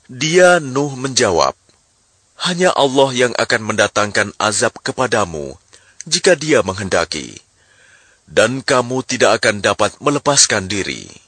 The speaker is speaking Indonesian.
Dia Nuh menjawab, hanya Allah yang akan mendatangkan azab kepadamu jika Dia menghendaki, dan kamu tidak akan dapat melepaskan diri.